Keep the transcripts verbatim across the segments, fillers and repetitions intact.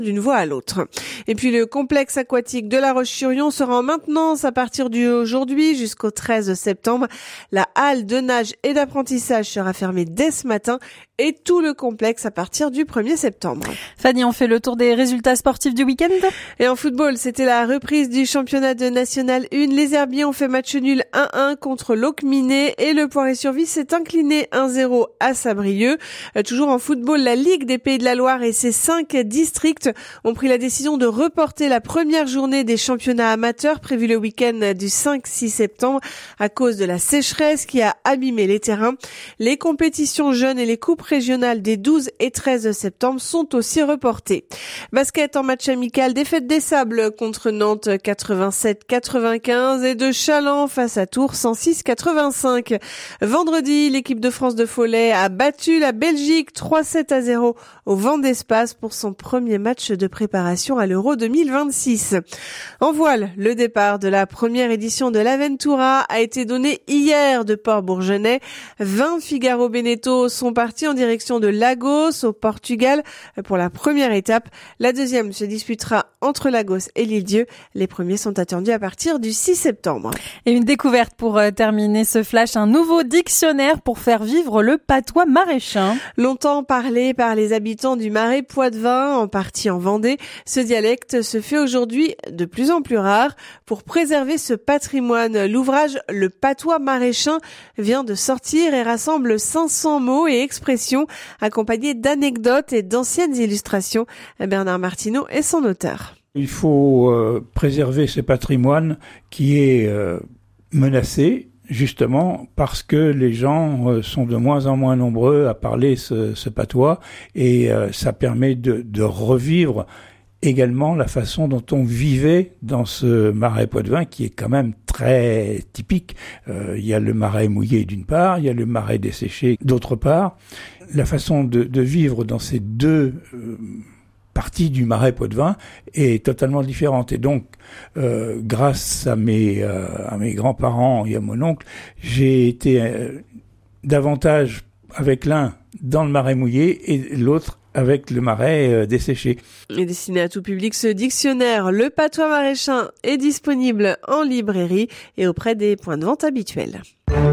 d'une voie à l'autre. Et puis le complexe aquatique de La Roche-sur-Yon sera en maintenance à partir d'aujourd'hui jusqu'au treize septembre. La halle de nage et d'apprentissage sera fermée dès ce matin et tout le complexe à partir du premier septembre. Fanny, on fait le tour des résultats sportifs du week-end. Et en football, c'était la reprise du championnat de National un. Les Herbiers ont fait match nul un un contre l'Aucminé et le Poiré-sur-Vie s'est incliné un zéro à Sabrieux. Euh, toujours en football, la Ligue des Pays de la Loire et ses cinq districts ont pris la décision de reporter la première journée des championnats amateurs prévue le week-end du cinq six septembre à cause de la sécheresse qui a abîmé les terrains. Les compétitions jeunes et les coupes régionales des douze et treize septembre sont aussi reportées. Basket en match amical, défaite des Sables contre Nantes quatre-vingt-sept quatre-vingt-quinze et de Chaland face à Tours cent six quatre-vingt-cinq. Vendredi, l'équipe de France de Follet a battu la Belgique trois sept à zéro au vent d'espace pour son premier match de préparation à l'Euro deux mille vingt-six. En voile, le départ de la première édition de l'Aventura a été donné hier de Port-Bourgenais. vingt Figaro Beneteau sont partis en direction de Lagos au Portugal pour la première étape. La deuxième se disputera entre Lagos et l'Île-Dieu. Les premiers sont attendus à partir du six septembre. Et une découverte pour euh, terminer ce flash, un nouveau dictionnaire pour faire vivre le patois maraîchin. Longtemps parlé par les habitants du Marais Poitevin, en partie en Vendée, ce dialecte se fait aujourd'hui de plus en plus rare. Pour préserver ce patrimoine, l'ouvrage Le patois maraîchin vient de sortir et rassemble cinq cents mots et expressions accompagnés d'anecdotes et d'anciennes illustrations. Bernard Martineau est son auteur. Il faut euh, préserver ce patrimoine qui est euh, menacé, justement parce que les gens euh, sont de moins en moins nombreux à parler ce, ce patois et euh, ça permet de, de revivre également la façon dont on vivait dans ce Marais Poitevin qui est quand même très typique. Euh, il y a le marais mouillé d'une part, il y a le marais desséché d'autre part. La façon de, de vivre dans ces deux euh, partie du Marais Poitevin est totalement différente. Et donc, euh, grâce à mes, euh, à mes grands-parents et à mon oncle, j'ai été euh, davantage avec l'un dans le marais mouillé et l'autre avec le marais euh, desséché. Et destiné à tout public, ce dictionnaire, le patois maraîchin, est disponible en librairie et auprès des points de vente habituels.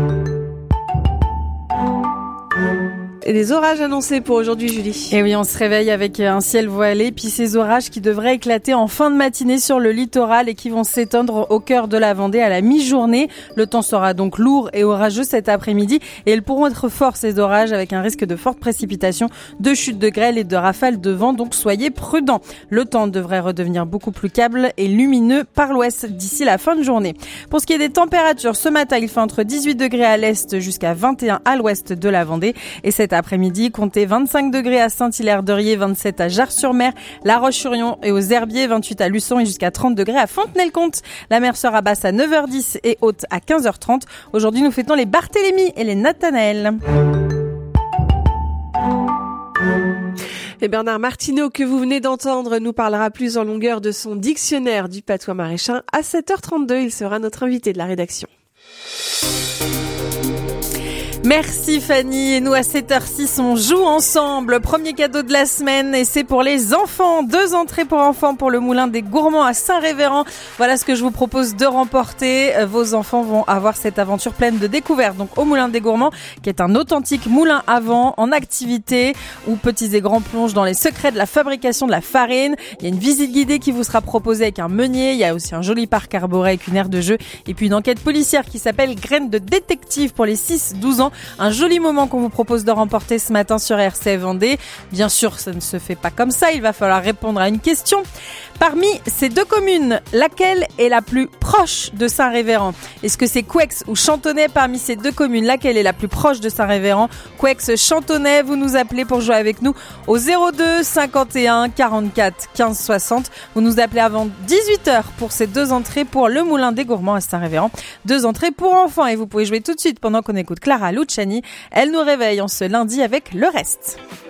Et des orages annoncés pour aujourd'hui, Julie. Et oui, on se réveille avec un ciel voilé, puis ces orages qui devraient éclater en fin de matinée sur le littoral et qui vont s'étendre au cœur de la Vendée à la mi-journée. Le temps sera donc lourd et orageux cet après-midi et ils pourront être forts ces orages avec un risque de fortes précipitations, de chutes de grêle et de rafales de vent, donc soyez prudents. Le temps devrait redevenir beaucoup plus câble et lumineux par l'ouest d'ici la fin de journée. Pour ce qui est des températures, ce matin il fait entre dix-huit degrés à l'est jusqu'à vingt et un à l'ouest de la Vendée et cet après-midi, comptez vingt-cinq degrés à Saint-Hilaire-d'Orier, vingt-sept à Jars-sur-Mer, La Roche-sur-Yon et aux Herbiers, vingt-huit à Luçon et jusqu'à trente degrés à Fontenay-le-Comte. La mer sera basse à neuf heures dix et haute à quinze heures trente. Aujourd'hui, nous fêtons les Barthélemy et les Nathanaël. Et Bernard Martineau, que vous venez d'entendre, nous parlera plus en longueur de son dictionnaire du patois maraîchin à sept heures trente-deux. Il sera notre invité de la rédaction. Merci Fanny, et nous à sept heures six on joue ensemble, premier cadeau de la semaine et c'est pour les enfants, deux entrées pour enfants pour le Moulin des Gourmands à Saint-Révérend. Voilà ce que je vous propose de remporter, vos enfants vont avoir cette aventure pleine de découvertes donc au Moulin des Gourmands qui est un authentique moulin à vent en activité où petits et grands plongent dans les secrets de la fabrication de la farine. Il y a une visite guidée qui vous sera proposée avec un meunier, il y a aussi un joli parc arboré avec une aire de jeu et puis une enquête policière qui s'appelle Graines de détective pour les six douze ans. Un joli moment qu'on vous propose de remporter ce matin sur R C F Vendée. Bien sûr, ça ne se fait pas comme ça, il va falloir répondre à une question. Parmi ces deux communes, laquelle est la plus proche de Saint-Révérend ? Est-ce que c'est Couex ou Chantonnay ? Parmi ces deux communes, laquelle est la plus proche de Saint-Révérend ? Couex, Chantonnay, vous nous appelez pour jouer avec nous au zéro deux cinquante et un quarante-quatre quinze soixante. Vous nous appelez avant dix-huit heures pour ces deux entrées pour le Moulin des Gourmands à Saint-Révérend. Deux entrées pour enfants et vous pouvez jouer tout de suite pendant qu'on écoute Clara Luciani. Elle nous réveille en ce lundi avec le reste.